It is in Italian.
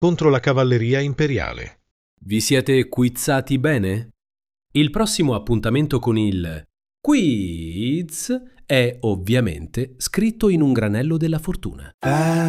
contro la cavalleria imperiale. Vi siete quizzati bene? Il prossimo appuntamento con il quiz è ovviamente scritto in un granello della fortuna.